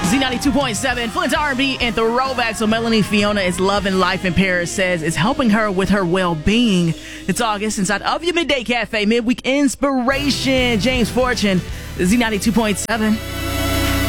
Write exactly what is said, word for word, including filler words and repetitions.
Z ninety-two point seven, Flint's R and B and throwback. So Melanie Fiona is loving life in Paris, says it's helping her with her well-being. It's August inside of your Midday Cafe, midweek inspiration. James Fortune, Z ninety-two point seven.